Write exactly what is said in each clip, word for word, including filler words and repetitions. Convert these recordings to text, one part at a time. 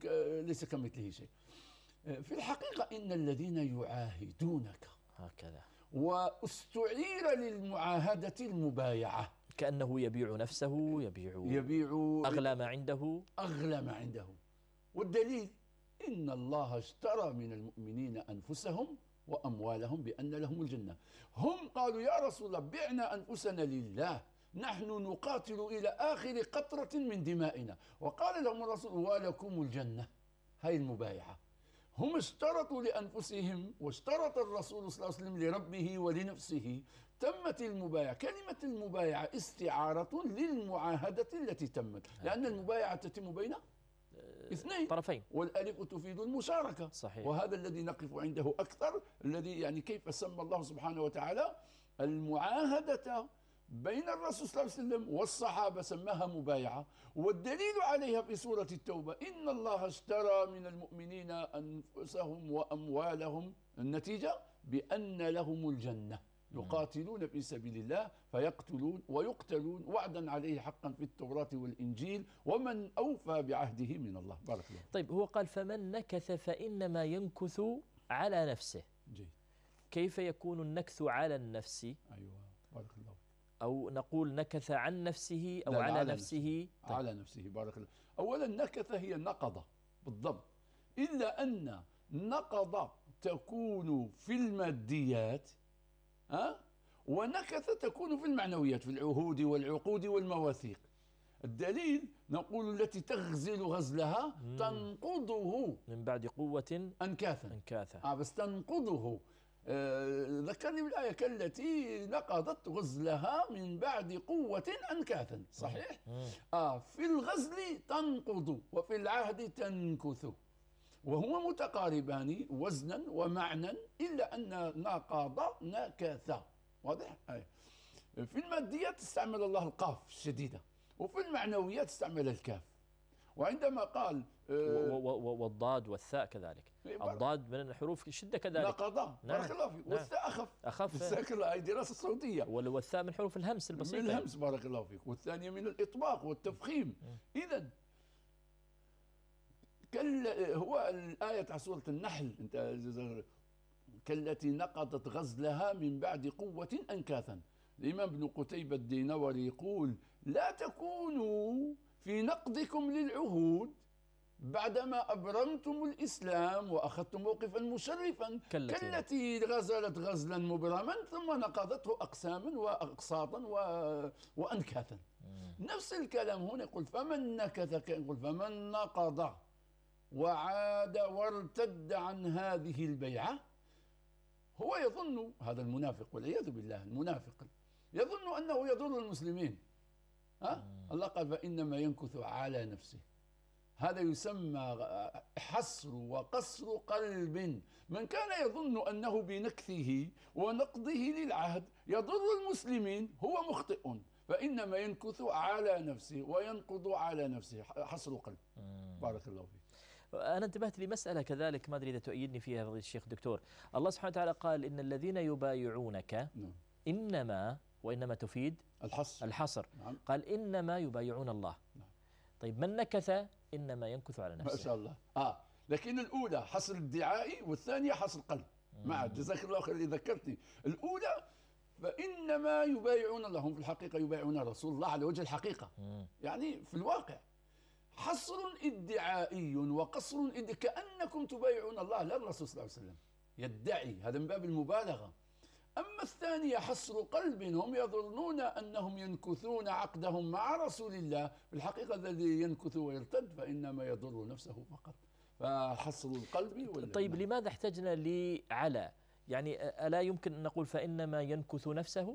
ليس كمثله شيء. في الحقيقة إن الذين يعاهدونك هكذا، واستعير للمعاهدة المبايعة، كأنه يبيع نفسه، يبيع, يبيع أغلى ما عنده أغلى ما عنده. والدليل إن الله اشترى من المؤمنين أنفسهم وأموالهم بأن لهم الجنة. هم قالوا يا رسول الله بعنا أنفسنا لله، نحن نقاتل إلى آخر قطرة من دمائنا، وقال لهم الرسول ولكم الجنة. هاي المبايعة. هم اشترطوا لأنفسهم واشترط الرسول صلى الله عليه وسلم لربه ولنفسه، تمت المبايعة. كلمة المبايعة استعارة للمعاهدة التي تمت، لأن المبايعة تتم بين اثنين طرفين، والألف تفيد المشاركة. صحيح. وهذا الذي نقف عنده أكثر، الذي يعني كيف سمى الله سبحانه وتعالى المعاهدة بين الرسول صلى الله عليه وسلم والصحابة سماها مبايعة. والدليل عليها في سورة التوبة إن الله اشترى من المؤمنين أنفسهم وأموالهم، النتيجة بأن لهم الجنة، يقاتلون في سبيل الله فيقتلون ويقتلون وعدا عليه حقا في التوراة والإنجيل، ومن أوفى بعهده من الله. بارك الله. طيب هو قال فمن نكث فإنما ينكث على نفسه. جيد. كيف يكون النكث على النفس؟ أيوة بارك الله. أو نقول نكث عن نفسه أو لا على, على نفسه, نفسه. طيب. على نفسه. بارك الله. أولا نكث هي نقض بالضبط، إلا أن نقض تكون في الماديات، أه؟ ونكث تكون في المعنويات، في العهود والعقود والمواثيق. الدليل نقول التي تغزل غزلها مم. تنقضه من بعد قوة أنكاثا. أنكاثا. آه بس تنقضه. آه ذكرني بالآية كالتي نقضت غزلها من بعد قوة أنكاثا. صحيح. مم. آه في الغزل تنقض وفي العهد تنكث، وهما متقاربان وزنا ومعنى، إلا أن نقض نكث. واضح؟ أي. في الماديات استعمل الله القاف الشديدة، وفي المعنويات استعمل الكاف. وعندما قال آه والضاد والثاء كذلك، الضاد من الحروف الشدة كذلك. نقض. نعم. بارك الله فيك. نعم. والثاء أخف. أخف. هاي دراسة صوتية. والثاء من حروف الهمس البسيطة. من الهمس. بارك الله فيك. والثانية من الإطباق والتفخيم. إذا كل هو الآية على سورة النحل، أنت كالتي نقضت غزلها من بعد قوة أنكاثا. الإمام ابن قتيبة الدينوري يقول لا تكونوا في نقضكم للعهود بعدما أبرمتم الإسلام وأخذتم موقفا مشرفا كالتي, كالتي غزلت غزلا مبرما ثم نقضته أقساما وأقساطا و... وأنكاثا. مم. نفس الكلام هنا يقول فمن نكث، يقول فمن نقض وعاد وارتد عن هذه البيعة. هو يظن هذا المنافق والعياذ بالله، المنافق يظن أنه يضر المسلمين. ها؟ الله قال فإنما ينكث على نفسه. هذا يسمى حصر وقصر قلب. من كان يظن أنه بنكثه ونقضه للعهد يضر المسلمين هو مخطئ، فإنما ينكث على نفسه وينقض على نفسه، حصر قلب. بارك الله فيك. أنا انتبهت لمسألة كذلك، ما أدري إذا تؤيدني فيها فضيلة الشيخ دكتور. الله سبحانه وتعالى قال إن الذين يبايعونك نعم. إنما، وإنما تفيد الحصر, الحصر. نعم. قال إنما يبايعون الله. نعم. طيب من نكث إنما ينكث على نفسه. ما شاء الله. آه لكن الأولى حصر الدعائي والثانية حصر قلب. مع جزاك الله خير اللي ذكرتني. الأولى فإنما يبايعون الله، هم في الحقيقة يبايعون رسول الله على وجه الحقيقة. مم. يعني في الواقع حصر ادعائي وقصر إد... كأنكم تبايعون الله لا الرسول صلى الله عليه وسلم، يدعي، هذا من باب المبالغة. أما الثانية حصر قلب، هم يظنون أنهم ينكثون عقدهم مع رسول الله، في الحقيقة الذي ينكث ويرتد فإنما يضر نفسه فقط. فحصر القلب. طيب لماذا احتجنا لعلى؟ يعني ألا يمكن أن نقول فإنما ينكث نفسه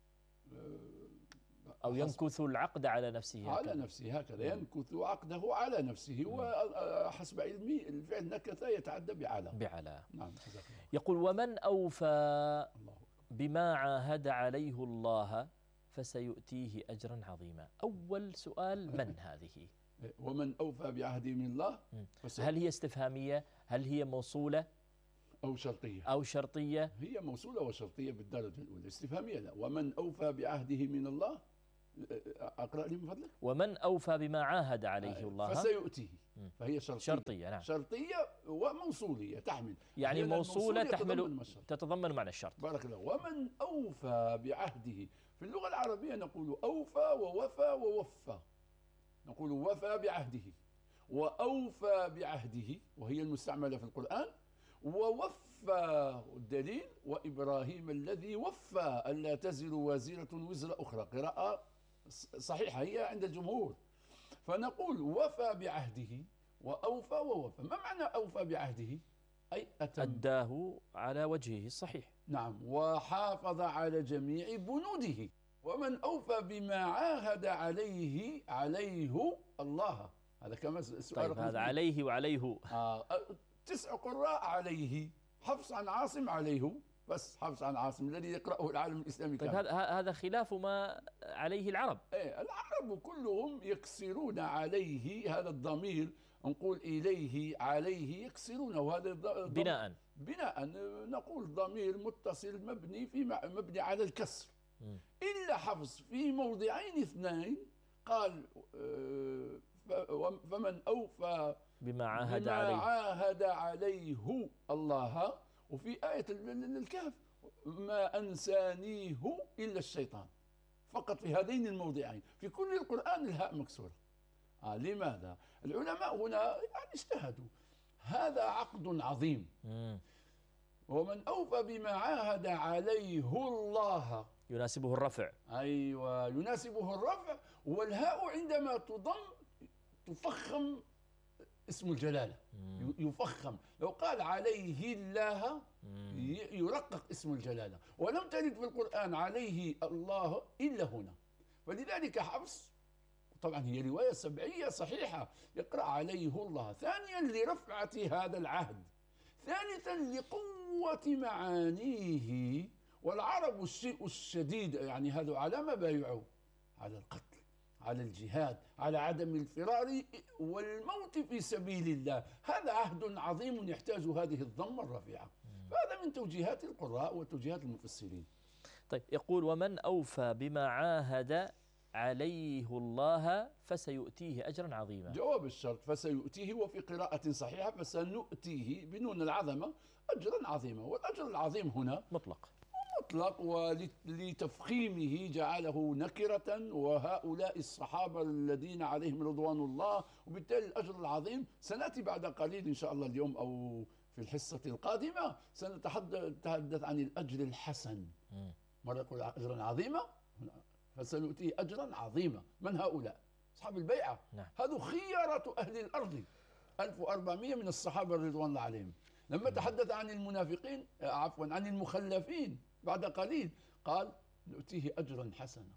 أو ينكث العقد على نفسه؟ على هكذا. نفسه هكذا ينكث عقده على نفسه. وحسب علمي الفعل نكث يتعدى بعلى. بعلى. نعم. يقول ومن أوفى بما عاهد عليه الله فسيؤتيه أجرا عظيما. أول سؤال من هذه؟ ومن أوفى بعهده من الله. هل هي استفهامية؟ هل هي موصولة أو شرطية؟ أو شرطية. هي موصولة وشرطية بالدرجة الأولى. استفهامية لا. ومن أوفى بعهده من الله. أقرأ لي من فضلك. ومن أوفى بما عاهد عليه الله فسيؤتيه. فهي شرطية شرطية نعم. شرطية وموصولية تحمل، يعني موصولة تحمل تتضمن, تتضمن معنى الشرط. بارك الله. ومن أوفى بعهده، في اللغة العربية نقول أوفى ووفى ووفى، نقول وفى بعهده وأوفى بعهده، وهي المستعملة في القرآن. ووفى الدليل وإبراهيم الذي وفى ألا تزر وازرة وزر أخرى، قراءة صحيحة هي عند الجمهور. فنقول وفى بعهده وأوفى ووفى. ما معنى أوفى بعهده؟ أي أتم، أداه على وجهه الصحيح. نعم، وحافظ على جميع بنوده. ومن أوفى بما عاهد عليه عليه الله، هذا كما سؤال. طيب هذا عليه وعليه آه تسع قراء عليه، حفص عن عاصم عليه، بس حفص عن عاصم الذي يقرأه العالم الإسلامي. طيب هذا هذا خلاف ما عليه العرب. ايه، العرب كلهم يكسرون عليه هذا الضمير، نقول إليه عليه يكسرون، وهذا بناء بناء نقول ضمير متصل مبني في مبني على الكسر. م. إلا حفص في موضعين اثنين قال فمن أوفى بما عاهد بما عليه عاهد عليه الله، وفي آية الكهف ما أنسانيه إلا الشيطان، فقط في هذين الموضعين. في كل القرآن الهاء مكسورة. آه لماذا؟ العلماء هنا يعني اجتهدوا. هذا عقد عظيم. م. ومن أوفى بما عاهد عليه الله، يناسبه الرفع. أيوة، يناسبه الرفع. والهاء عندما تضم تفخم اسم الجلالة. مم. يفخم. لو قال عليه الله يرقق اسم الجلالة، ولم ترد في القرآن عليه الله إلا هنا. فلذلك حفص طبعا هي رواية سبعية صحيحة يقرأ عليه الله. ثانيا لرفعة هذا العهد. ثالثا لقوة معانيه. والعرب الشيء الشديد يعني هذا على ما بايعوا، على القتل، على الجهاد، على عدم الفرار والموت في سبيل الله. هذا عهد عظيم يحتاج هذه الضمة الرفيعة. فهذا من توجيهات القراء وتوجيهات المفسرين. طيب يقول ومن أوفى بما عاهد عليه الله فسيؤتيه أجرا عظيما. جواب الشرط فسيؤتيه، وفي قراءة صحيحة فسنؤتيه بنون العظمة أجرا عظيما. والأجر العظيم هنا مطلق مطلق، ولتفخيمه جعله نكرة. وهؤلاء الصحابة الذين عليهم رضوان الله، وبالتالي الأجر العظيم سنأتي بعد قليل إن شاء الله اليوم أو في الحصة القادمة سنتحدث عن الأجر الحسن. مرة يقول أجرا عظيما، فسنؤتيه أجرا عظيما. من هؤلاء؟ أصحاب البيعة. نعم. هذو خيارة أهل الأرض، ألف وأربعمائة من الصحابة رضوان الله عليهم. لما تحدث عن المنافقين عفوا عن المخلفين بعد قليل قال نؤتيه أجرا حسنا.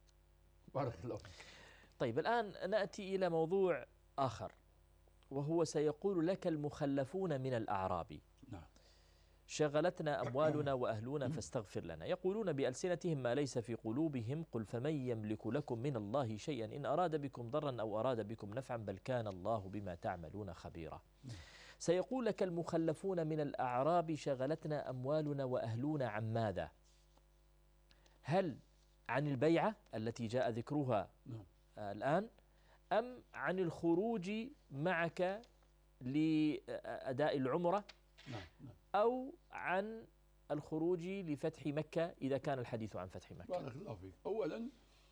بارك الله فيك. طيب الآن نأتي إلى موضوع آخر، وهو سيقول لك المخلفون من الأعراب نعم. شغلتنا أموالنا وأهلنا فاستغفر لنا. يقولون بألسنتهم ما ليس في قلوبهم. قل فمن يملك لكم من الله شيئا إن أراد بكم ضرا أو أراد بكم نفعا بل كان الله بما تعملون خبيرا. سيقول لك المخلفون من الأعراب شغلتنا أموالنا وأهلنا عن ماذا؟ هل عن البيعة التي جاء ذكرها الآن، أم عن الخروج معك لأداء العمرة، أو عن الخروج لفتح مكة إذا كان الحديث عن فتح مكة؟ بارك الله فيك. أولا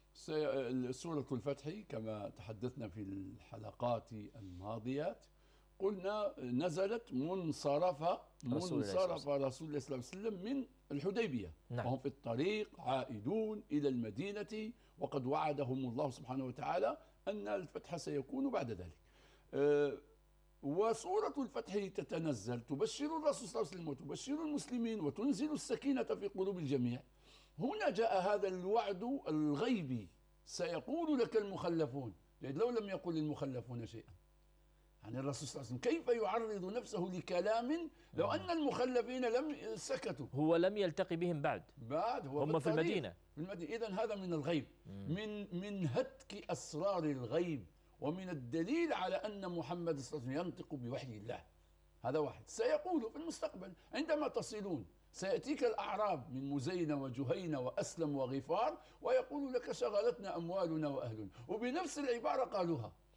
سورة الفتح كما تحدثنا في الحلقات الماضيات قلنا نزلت منصرف منصرف رسول الله صلى الله عليه وسلم من الحديبية. نعم. وهم في الطريق عائدون إلى المدينة، وقد وعدهم الله سبحانه وتعالى أن الفتح سيكون بعد ذلك. أه وسورة الفتح تتنزل تبشر الرسول صلى الله عليه وسلم وتبشر المسلمين وتنزل السكينة في قلوب الجميع. هنا جاء هذا الوعد الغيبي، سيقول لك المخلفون، لو لم يقل المخلفون شيئا. يعني الرسول صلى الله عليه وسلم كيف يعرض نفسه لكلام لو أن المخلفين لم سكتوا؟ هو لم يلتقي بهم بعد بعد هو هم في المدينة. في المدينة. إذن هذا من الغيب، من من هتك أسرار الغيب، ومن الدليل على أن محمد صلى الله عليه وسلم ينطق بوحي الله. هذا واحد. سيقول في المستقبل عندما تصلون سيأتيك الأعراب من مزينة وجهينة وأسلم وغفار ويقول لك شغلتنا أموالنا وأهلنا، وبنفس العبارة قالوها.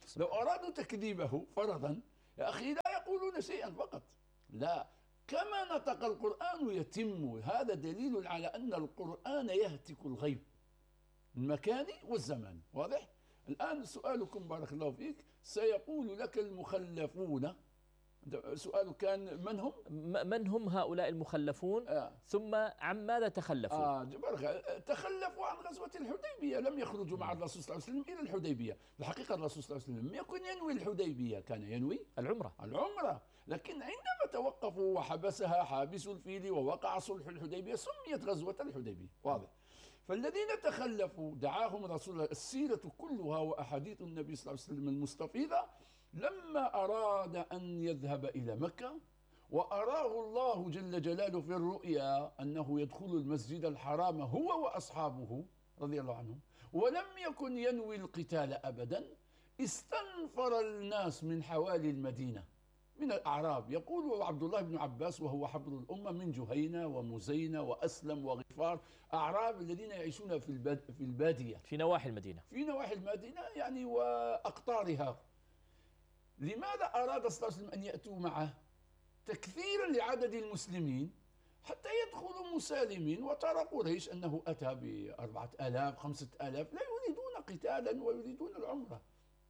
لو أرادوا تكذيبه فرضا يا أخي لا يقولون شيئا فقط، لا، كما نطق القرآن يتم. هذا دليل على أن القرآن يهتك الغيب المكاني والزماني. واضح؟ الآن سؤالكم بارك الله فيك، سيقول لك المخلفون، سؤال كان من هم؟ من هم هؤلاء المخلفون؟ آه. ثم عن ماذا تخلفوا؟ آه تخلفوا عن غزوة الحديبية، لم يخرجوا مع الرسول صلى الله عليه وسلم إلى الحديبية. الحقيقة الرسول صلى الله عليه وسلم لم يكن ينوي الحديبية، كان ينوي العمرة العمرة لكن عندما توقفوا وحبسها حابس الفيل ووقع صلح الحديبية سميت غزوة الحديبية. واضح؟ فالذين تخلفوا دعاهم رسول الله. السيرة كلها وأحاديث النبي صلى الله عليه وسلم المستفيضة لما أراد أن يذهب إلى مكة وأراه الله جل جلاله في الرؤيا أنه يدخل المسجد الحرام هو وأصحابه رضي الله عنهم، ولم يكن ينوي القتال أبدا، استنفر الناس من حوالي المدينة من الأعراب. يقول عبد الله بن عباس وهو حبر الأمة من جهينة ومزينة وأسلم وغفار، أعراب الذين يعيشون في الباد في البادية في نواحي المدينة في نواحي المدينة يعني وأقطارها. لماذا أراد صلى الله عليه وسلم أن يأتوا معه؟ تكثيرا لعدد المسلمين حتى يدخلوا مسالمين، وترى قريش أنه أتى بأربعة آلاف خمسة آلاف لا يريدون قتالا ويريدون العمرة.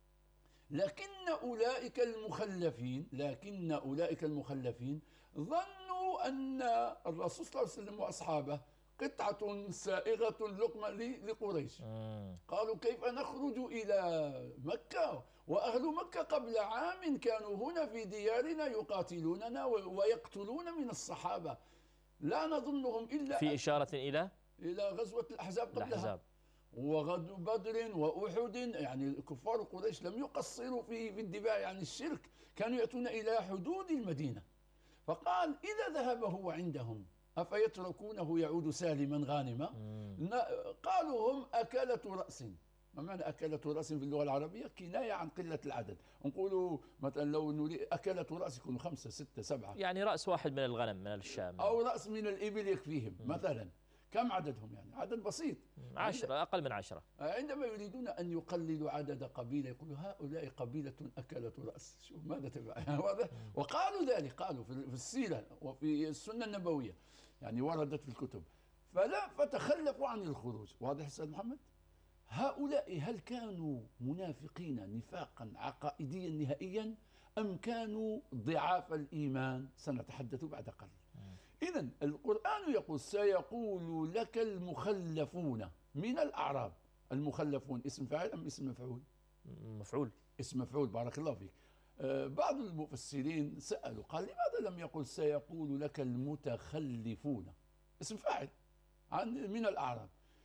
لكن أولئك المخلفين لكن أولئك المخلفين ظنوا أن الرسول صلى الله عليه وسلم وأصحابه قطعة سائغة لقمة لقريش. قالوا كيف نخرج إلى مكة وأهل مكة قبل عام كانوا هنا في ديارنا يقاتلوننا ويقتلون من الصحابة، لا نظنهم إلا في إشارة إلى إلى غزوة الأحزاب قبلها الأحزاب. وغزو بدر وأحد. يعني كفار قريش لم يقصروا في في الدفاع عن الشرك، كانوا يأتون إلى حدود المدينة. فقال إذا ذهب هو عندهم أفيتركونه يعود سالما غانما؟ قالوا هم أكلة رأس. ما معنى أكلة رأس في اللغة العربية؟ كناية عن قلة العدد. نقولوا مثلا لو نريد أكلة رأس يكونوا خمسة ستة سبعة، يعني رأس واحد من الغنم من الشام أو رأس من الإبل يكفيهم. مم. مثلا كم عددهم؟ يعني عدد بسيط، عشرة أقل من عشرة. عندما يريدون أن يقللوا عدد قبيلة يقولوا هؤلاء قبيلة أكلة رأس. شوف ماذا تبع. وقالوا ذلك، قالوا في السيرة وفي السنة النبوية، يعني وردت في الكتب. فلا فتخلفوا عن الخروج. واضح أستاذ محمد؟ هؤلاء هل كانوا منافقين نفاقا عقائديا نهائيا أم كانوا ضعاف الإيمان؟ سنتحدث بعد قليل. إذن القرآن يقول سيقول لك المخلفون من الأعراب. المخلفون اسم فاعل أم اسم مفعول؟ مفعول. اسم مفعول، بارك الله فيك. آه بعض المفسرين سألوا قال لماذا لم يقل سيقول لك المتخلفون؟ اسم فاعل عن من الأعراب.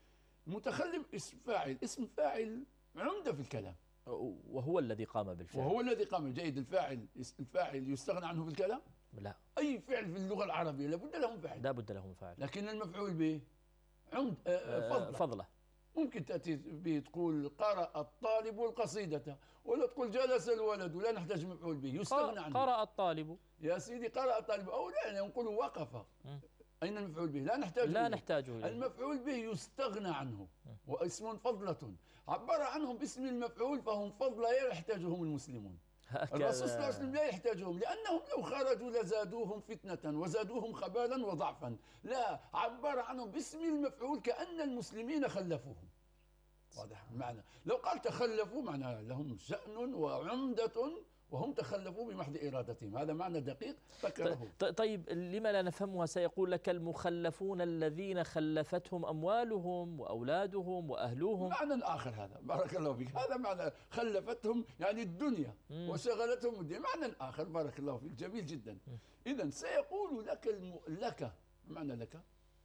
متخلف اسم فاعل، اسم فاعل عمدة في الكلام، وهو الذي قام بالفعل. وهو الذي قام. جيد. الفاعل الفاعل يستغنى عنه في الكلام؟ لا. أي فعل في اللغة العربية لابد له فاعل. لابد له فاعل. لكن المفعول به عمد آه فضلة. فضلة. ممكن تأتي به تقول قرأ الطالب القصيدة، ولا تقول جلس الولد، ولا نحتاج مفعول به يستغنى عنه. قرأ الطالب يا سيدي قرأ الطالب، أو لا نقول وقف. م. أين المفعول به؟ لا نحتاج لا نحتاجه. المفعول به يستغنى عنه، واسم فضلة عبر عنهم باسم المفعول، فهم فضلة يحتاجهم المسلمون. الرسول صلى الله عليه وسلم لا يحتاجهم، لأنهم لو خرجوا لزادوهم فتنة وزادوهم خبالا وضعفا. لا، عبر عنهم باسم المفعول كأن المسلمين خلفوهم. واضح المعنى؟ لو قال تخلفوا معنى لهم شأن وعمدة وهم تخلفوا بمحض إرادتهم. هذا معنى دقيق فكره. طيب لما لا نفهمها؟ سيقول لك المخلفون الذين خلفتهم أموالهم وأولادهم وأهلوهم. معنى آخر هذا، بارك الله فيك. هذا معنى خلفتهم يعني الدنيا مم. وشغلتهم الدنيا. معنى آخر، بارك الله فيك، جميل جدا. إذن سيقول لك الم... لك معنى لك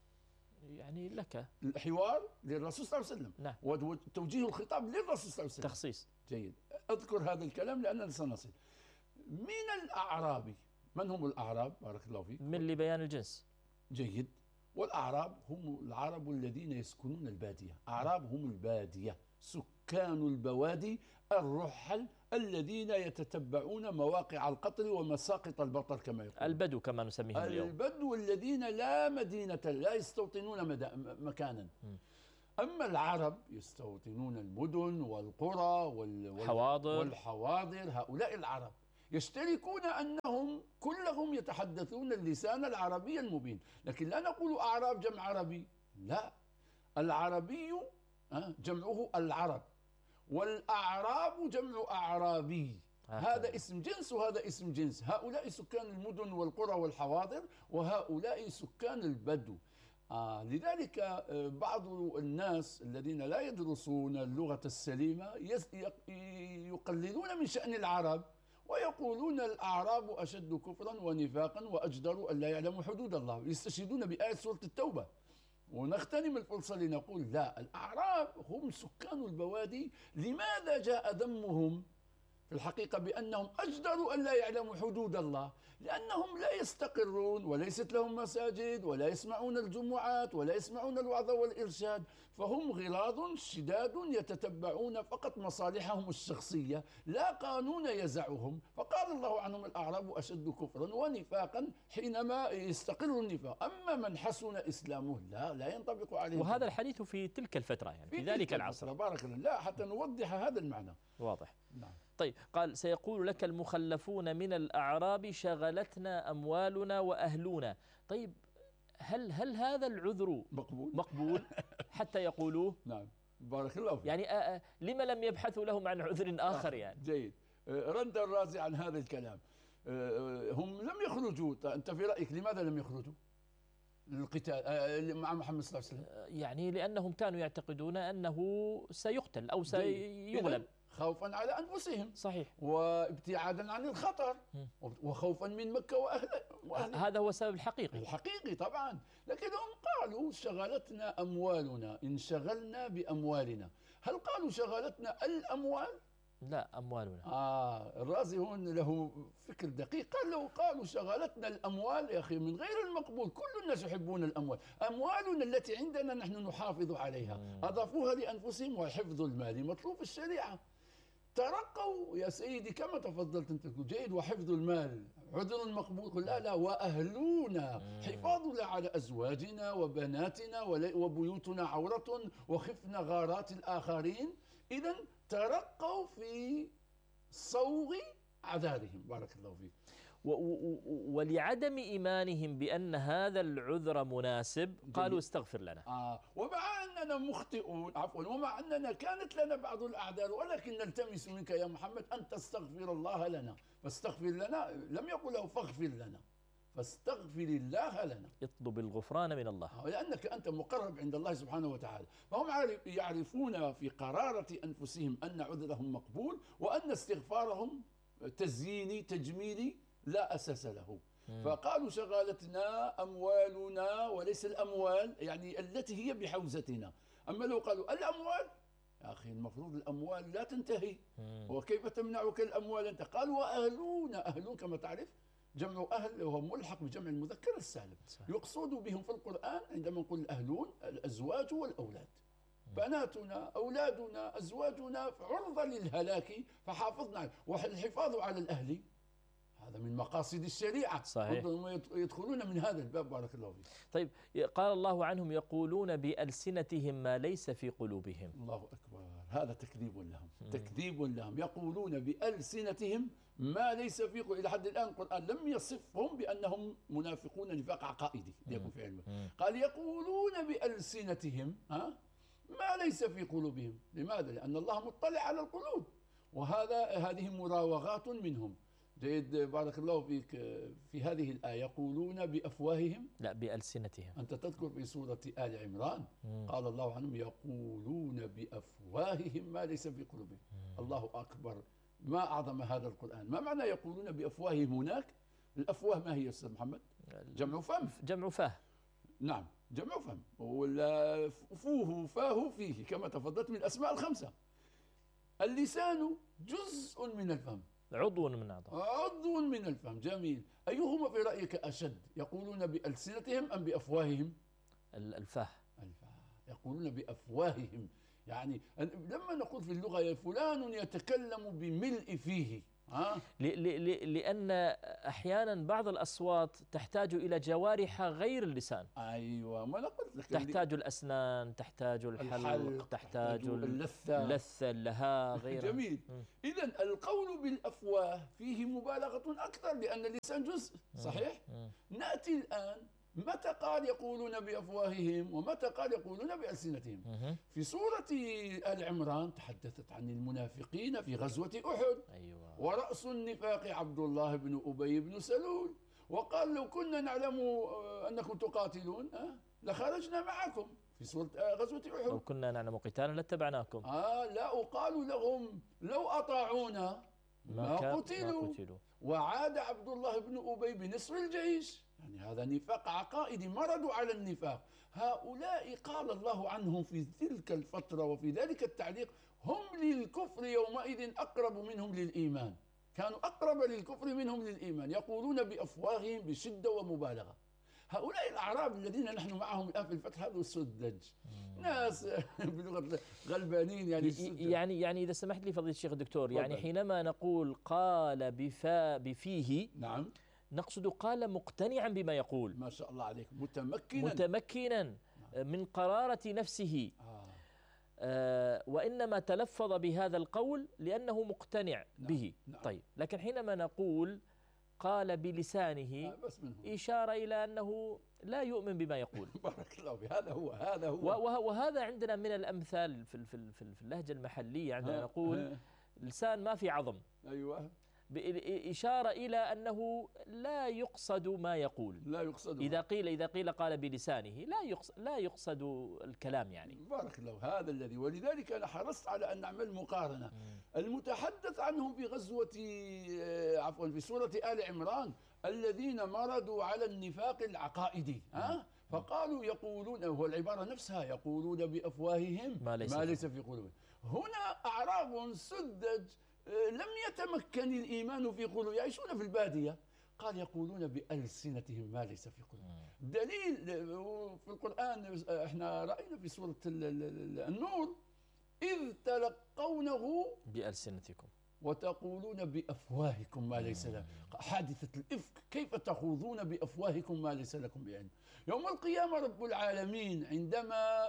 يعني لك الحوار للرسول صلى الله عليه وسلم. نعم. وتوجيه الخطاب للرسول صلى الله عليه وسلم. تخصيص. جيد. أذكر هذا الكلام لأننا سنصل. من الأعراب، من هم الأعراب؟ بارك الله فيك. من لبيان الجنس. جيد. والأعراب هم العرب الذين يسكنون البادية. أعراب هم البادية، سكان البوادي الرحل الذين يتتبعون مواقع القطر ومساقط البطر كما يقول. البدو كما نسميهم اليوم. البدو الذين لا مدينة، لا يستوطنون مكانا. م. أما العرب يستوطنون المدن والقرى وال- وال- حواضر. والحواضر، هؤلاء العرب يشتركون أنهم كلهم يتحدثون اللسان العربي المبين، لكن لا نقول أعراب جمع عربي، لا، العربي آه، جمعه العرب، والأعراب جمع أعرابي. هذا اسم جنس وهذا اسم جنس، هؤلاء سكان المدن والقرى والحواضر وهؤلاء سكان البدو. آه لذلك آه بعض الناس الذين لا يدرسون اللغة السليمة يقللون من شأن العرب ويقولون الأعراب أشد كفرا ونفاقا وأجدر أن لا يعلموا حدود الله، يستشهدون بآية سورة التوبة. ونغتنم الفرصة لنقول لا، الأعراب هم سكان البوادي. لماذا جاء ذمهم في الحقيقة بأنهم أجدروا أن لا يعلموا حدود الله؟ لأنهم لا يستقرون وليست لهم مساجد ولا يسمعون الجمعات ولا يسمعون الوعظ والإرشاد، فهم غلاظ شداد يتتبعون فقط مصالحهم الشخصية، لا قانون يزعهم. فقال الله عنهم الأعراب أشد كفرا ونفاقا حينما يستقر النفاق. أما من حسن إسلامه لا لا ينطبق عليه. وهذا الحديث في تلك الفترة، يعني في, في ذلك العصر. بارك الله، لا حتى نوضح هذا المعنى. واضح. نعم. طيب، قال سيقول لك المخلفون من الأعراب شغلتنا أموالنا وأهلنا. طيب، هل هل هذا العذر مقبول مقبول حتى يقولوه؟ نعم، بارك الله فيك. يعني آآ آآ لما لم يبحثوا لهم عن عذر آخر؟ يعني جيد. رد الرازي عن هذا الكلام. هم لم يخرجوا، أنت في رأيك لماذا لم يخرجوا للقتال مع محمد صلى الله عليه وسلم؟ يعني لأنهم كانوا يعتقدون أنه سيقتل أو سيغلب، خوفا على أنفسهم. صحيح. وابتعادا عن الخطر وخوفا من مكة وأهلها. هذا هو السبب الحقيقي الحقيقي طبعا. لكنهم قالوا شغلتنا أموالنا، انشغلنا بأموالنا. هل قالوا شغلتنا الأموال؟ لا، أموالنا. آه الرازي هون له فكر دقيق، قال لو قالوا شغلتنا الأموال يا أخي من غير المقبول، كل الناس يحبون الأموال، أموالنا التي عندنا نحن نحافظ عليها. أضافوها لأنفسهم، وحفظ المال مطلوب في الشريعة. ترقوا يا سيدي كما تفضلت أنت جيد، وحفظ المال عذر مقبول. قل لا لا، وأهلونا، حفاظنا على أزواجنا وبناتنا وبيوتنا عورة وخفنا غارات الآخرين. إذن ترقوا في صوغ عذارهم. بارك الله فيك. ولعدم إيمانهم بأن هذا العذر مناسب قالوا استغفر لنا. آه ومع أننا مخطئون، عفوا، ومع أننا كانت لنا بعض الأعذار، ولكن نلتمس منك يا محمد أن تستغفر الله لنا. فاستغفر لنا، لم يقل له فاغفر لنا، فاستغفر الله لنا، اطلب الغفران من الله، لأنك أنت مقرب عند الله سبحانه وتعالى. فهم يعرفون في قرارة أنفسهم أن عذرهم مقبول، وأن استغفارهم تزييني تجميلي لا أساس له. مم. فقالوا شغالتنا أموالنا وليس الأموال يعني التي هي بحوزتنا. أما لو قالوا الأموال، يا أخي المفروض الأموال لا تنتهي. مم. وكيف تمنعك الأموال أنت؟ قال وأهلون، أهلون كما تعرف جمع أهل وهو ملحق بجمع المذكر السالم. صحيح. يقصد بهم في القرآن عندما نقول الأهلون الأزواج والأولاد. بناتنا أولادنا أزواجنا عرضة للهلاك فحافظنا عليه. والحفاظ على الأهل هذا من مقاصد الشريعة. صحيح. يدخلون من هذا الباب. بارك الله فيك. طيب، قال الله عنهم يقولون بألسنتهم ما ليس في قلوبهم. الله أكبر، هذا تكذيب لهم. م. تكذيب لهم. يقولون بألسنتهم ما ليس في قلوبهم. إلى حد الآن القرآن لم يصفهم بأنهم منافقون نفاق عقائدي ليكن في علمه. قال يقولون بألسنتهم ها ما ليس في قلوبهم. لماذا؟ لأن الله مطلع على القلوب، وهذا هذه مراوغات منهم. جيد، بارك الله فيك. في هذه الآية يقولون بأفواههم، لا بألسنتهم. أنت تذكر في سورة آل عمران مم. قال الله عنهم يقولون بأفواههم ما ليس في قلوبهم. مم. الله أكبر، ما أعظم هذا القرآن. ما معنى يقولون بأفواههم هناك؟ الأفواه ما هي أستاذ محمد؟ جمع فم. جمع فاه. نعم، جمع فم. ولا فوه فاه فيه كما تفضلت من الأسماء الخمسة. اللسان جزء من الفم، عضو من أعضاء، عضو من الفم. جميل. أيهما في رأيك أشد، يقولون بألسنتهم أم بأفواههم؟ الفاه. الفاه. يقولون بأفواههم. يعني لما نقول في اللغة فلان يتكلم بملء فيه، ها؟ لأن أحيانا بعض الأصوات تحتاج إلى جوارح غير اللسان. أيوة، ما أنا قلت لك، تحتاج الأسنان، تحتاج الحلق, الحلق تحتاج اللثة, اللثة اللها غيرها. جميل. إذن القول بالأفواه فيه مبالغة أكثر لأن اللسان جزء، صحيح؟ نأتي الآن متى قال يقولون بأفواههم ومتى قال يقولون بألسنتهم. في سورة آل عمران تحدثت عن المنافقين في غزوة أحد. أيوة. ورأس النفاق عبد الله بن أبي بن سلول، وقال لو كنا نعلم أنكم تقاتلون لخرجنا معكم في سورة غزوة أحد. لو كنا نعلم قتالا لاتبعناكم. آه لا، وقالوا لهم لو أطاعونا ما, ما قتلوا. ما قتلوا. وعاد عبد الله بن أبي بنصف الجيش. يعني هذا نفاق عقائدي، مرضوا على النفاق. هؤلاء قال الله عنهم في تلك الفترة وفي ذلك التعليق هم للكفر يومئذ أقرب منهم للإيمان، كانوا أقرب للكفر منهم للإيمان، يقولون بأفواههم بشدة ومبالغة. هؤلاء الأعراب الذين نحن معهم الآن في الفتح هذا السذج، ناس بلغة غلبانين يعني يعني يعني إذا سمحت لي فضيلة الشيخ الدكتور، يعني حينما نقول قال بفا بفيه، نعم، نقصد قال مقتنعا بما يقول. ما شاء الله عليك، متمكنا متمكنا من قرارة نفسه. آه. آه وإنما تلفظ بهذا القول لأنه مقتنع نعم. به. نعم. طيب، لكن حينما نقول قال بلسانه آه بس إشارة إلى أنه لا يؤمن بما يقول. بارك الله فيك، هذا هو هذا هو وهذا عندنا من الأمثال في في اللهجة المحلية، عندنا نقول لسان ما في عظم. أيوة، إشارة إلى أنه لا يقصد ما يقول. لا يقصد إذا قيل إذا قيل قال بلسانه لا يقصد لا يقصد الكلام يعني. بارك الله، هذا الذي، ولذلك أنا حرصت على أن نعمل مقارنة. م. المتحدث عنهم في غزوة عفوا في سورة آل عمران الذين مرضوا على النفاق العقائدي، ها؟ فقالوا يقولون، هو العبارة نفسها، يقولون بأفواههم ما ليس, ما ليس في قلوبهم. هنا أعراب سذج لم يتمكن الإيمان في قلوبهم، يعيشون في البادية، قال يقولون بألسنتهم ما ليس في قلوبهم. دليل في القرآن، احنا رأينا في سورة النور إذ تلقونه بألسنتكم وتقولون بأفواهكم ما ليس لكم. حادثة الإفك، كيف تخوضون بأفواهكم ما ليس لكم بعلم. يوم القيامة رب العالمين عندما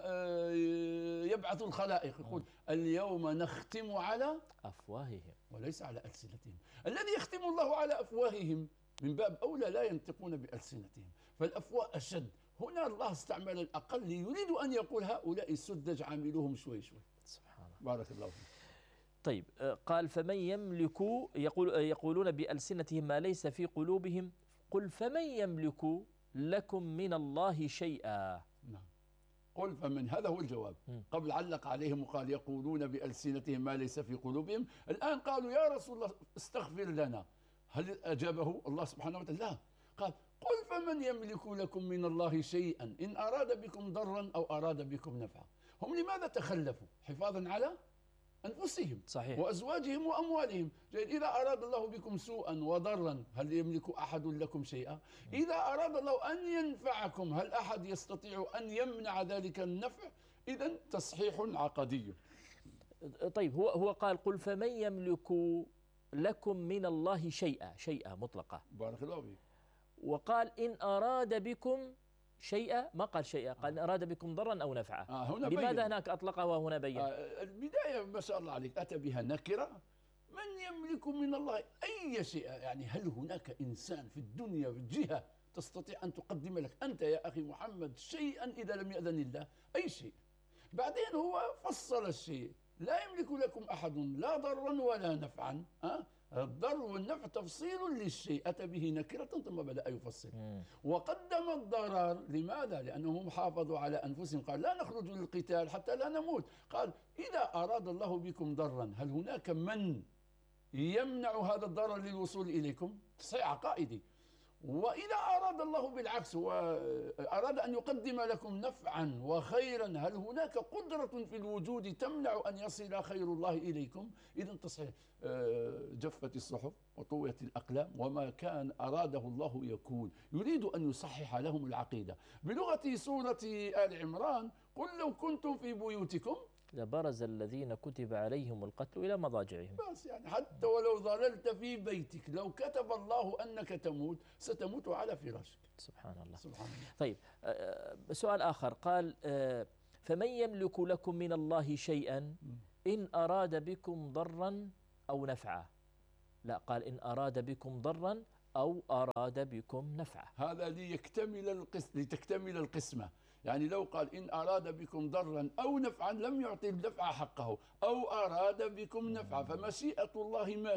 يبعث الخلائق يقول اليوم نختم على أفواههم وليس على ألسنتهم. الذي يختم الله على أفواههم من باب أولى لا ينطقون بألسنتهم، فالأفواه أشد. هنا الله استعمل الأقل يريد أن يقول هؤلاء السذج عاملوهم شوي شوي. سبحان الله، بارك الله فيك. طيب، قال فمن يملك، يقول يقولون بألسنتهم ما ليس في قلوبهم، قل فمن يملك لكم من الله شيئا. نعم، قل فمن، هذا هو الجواب. م. قبل علق عليهم وقال يقولون بألسنتهم ما ليس في قلوبهم، الآن قالوا يا رسول الله استغفر لنا، هل أجابه الله سبحانه وتعالى؟ لا، قال قل فمن يملك لكم من الله شيئا إن أراد بكم ضرا أو أراد بكم نفعا. هم لماذا تخلفوا؟ حفاظا على أنفسهم، صحيح، وأزواجهم وأموالهم. إذا أراد الله بكم سوءا وضرا هل يملك أحد لكم شيئا؟ إذا أراد الله أن ينفعكم هل أحد يستطيع أن يمنع ذلك النفع؟ إذن تصحيح عقدي. طيب، هو هو قال قل فمن يملك لكم من الله شيئا، شيئا مطلقة. بارك الله فيك. وقال إن أراد بكم شيئا، ما قال شيئا، قال آه. أراد بكم ضرا أو نفعا. آه هنا لماذا بين. هناك أطلقه وهنا بين؟ آه البداية ما شاء الله عليك أتى بها نكرة، من يملك من الله أي شيء. يعني هل هناك إنسان في الدنيا جهة تستطيع أن تقدم لك أنت يا أخي محمد شيئا إذا لم يأذن الله؟ أي شيء. بعدين هو فصل الشيء، لا يملك لكم أحد لا ضرا ولا نفعا. أه؟ الضر والنفع تفصيل للشيء، أتى به نكرة ثم بدأ يفصل. مم. وقدم الضرر، لماذا؟ لأنهم حافظوا على أنفسهم، قال لا نخرج للقتال حتى لا نموت. قال إذا أراد الله بكم ضرا هل هناك من يمنع هذا الضرر للوصول إليكم؟ تصحيح عقائدي. وإذا أراد الله بالعكس وأراد أن يقدم لكم نفعا وخيرا هل هناك قدرة في الوجود تمنع أن يصل خير الله إليكم؟ إذن تصحيح. جفت الصحف وطويت الأقلام وما كان أراده الله يكون. يريد أن يصحح لهم العقيدة بلغة سورة آل عمران. قل لو كنتم في بيوتكم لبرز الذين كتب عليهم القتل إلى مضاجعهم. بس يعني حتى ولو ظللت في بيتك، لو كتب الله أنك تموت ستموت على فراشك. سبحان الله. سبحان الله. طيب، سؤال آخر قال: فمن يملك لكم من الله شيئا إن أراد بكم ضرا أو نفعا. لا، قال إن أراد بكم ضرا أو أراد بكم نفعا. هذا ليكتمل القسم، لتكتمل القسمة. يعني لو قال إن أراد بكم ضرا أو نفعا لم يعطي النفع حقه، أو أراد بكم نفعا، فمشيئة الله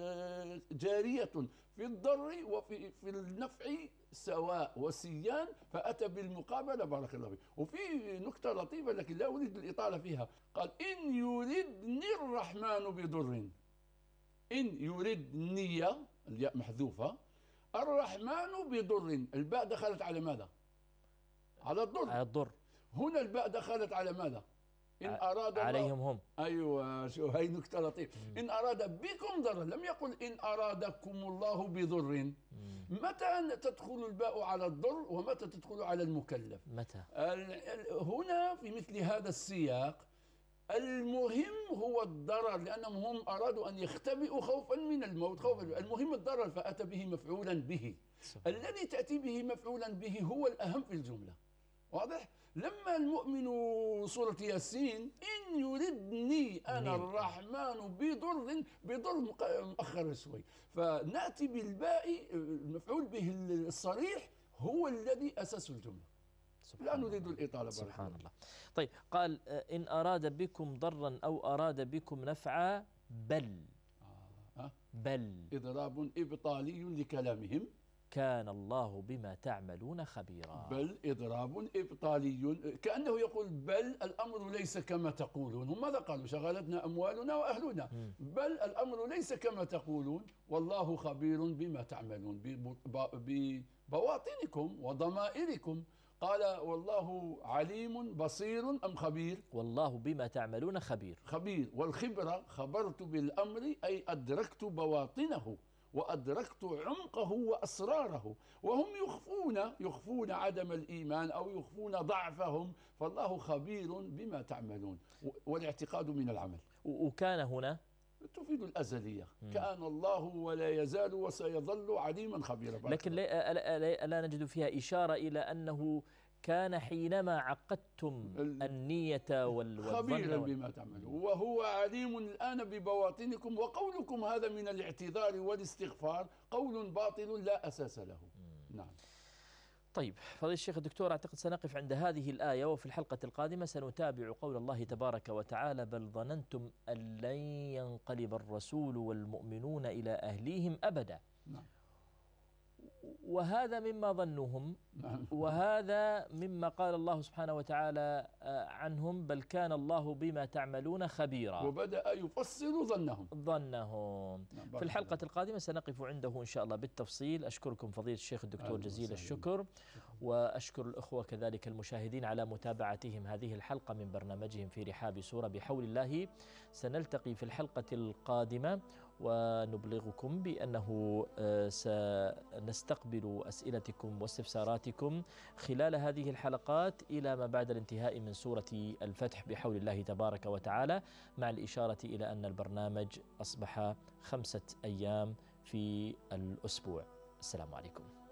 جارية في الضر وفي في النفع سواء وسيان، فأتى بالمقابلة. بارك الله فيك. وفي نكتة لطيفة لكن لا أريد الإطالة فيها. قال إن يردني الرحمن بضر، إن يردني الياء محذوفة، الرحمن بضر، الباء دخلت على ماذا؟ على الضر. على الضر. هنا الباء دخلت على ماذا؟ إن أراد عليهم هم. أيوة، شو هي نكتة لطيفة. إن أراد بكم ضرا، لم يقل إن أرادكم الله بضر. متى تدخل الباء على الضر ومتى تدخل على المكلف؟ متى؟ هنا في مثل هذا السياق المهم هو الضرر، لأنهم هم أرادوا أن يختبئوا خوفا من الموت، خوفا. المهم الضرر، فأتى به مفعولا به. الذي تأتي به مفعولا به هو الأهم في الجملة. واضح؟ لما المؤمن سورة ياسين إن يردني أنا الرحمن بضر، بضر مؤخر شوي، فنأتي بالباء المفعول به الصريح هو الذي أساس الجملة. لا نريد الإطالة. سبحان الله. طيب، قال إن أراد بكم ضرا أو أراد بكم نفعا بل آه. بل إضراب إبطالي لكلامهم. كان الله بما تعملون خبيرا. بل إضراب إبطالي، كأنه يقول بل الأمر ليس كما تقولون. هم ماذا قالوا؟ شغلتنا أموالنا وأهلنا. م. بل الأمر ليس كما تقولون، والله خبير بما تعملون، ببواطنكم وضمائركم. قال والله عليم بصير أم خبير؟ والله بما تعملون خبير. خبير. والخبرة خبرت بالأمر أي أدركت بواطنه وأدركت عمقه وأسراره، وهم يخفون يخفون عدم الإيمان أو يخفون ضعفهم، فالله خبير بما تعملون. والاعتقاد من العمل. وكان هنا تفيد الأزلية. م. كان الله ولا يزال وسيظل عليما خبيرا. لكن لا, لا, لا نجد فيها إشارة إلى أنه كان حينما عقدتم النية والظن خبيرا بما تعملون، وهو عليم الآن ببواطنكم. وقولكم هذا من الاعتذار والاستغفار قول باطل لا أساس له. م. نعم. طيب، فضيلة الشيخ الدكتور، أعتقد سنقف عند هذه الآية، وفي الحلقة القادمة سنتابع قول الله تبارك وتعالى: بل ظننتم أن لن ينقلب الرسول والمؤمنون إلى أهليهم أبدا. نعم. وهذا مما ظنوهم، نعم. وهذا مما قال الله سبحانه وتعالى عنهم: بل كان الله بما تعملون خبيرا. وبدأ يفصل ظنهم ظنهم. نعم. في الحلقة القادمة سنقف عنده إن شاء الله بالتفصيل. أشكركم فضيلة الشيخ الدكتور جزيل الشكر، وأشكر الأخوة كذلك المشاهدين على متابعتهم هذه الحلقة من برنامجهم في رحاب سورة. بحول الله سنلتقي في الحلقة القادمة، ونبلغكم بأنه سنستقبل أسئلتكم واستفساراتكم خلال هذه الحلقات إلى ما بعد الانتهاء من سورة الفتح بحول الله تبارك وتعالى، مع الإشارة إلى أن البرنامج أصبح خمسة أيام في الأسبوع. السلام عليكم.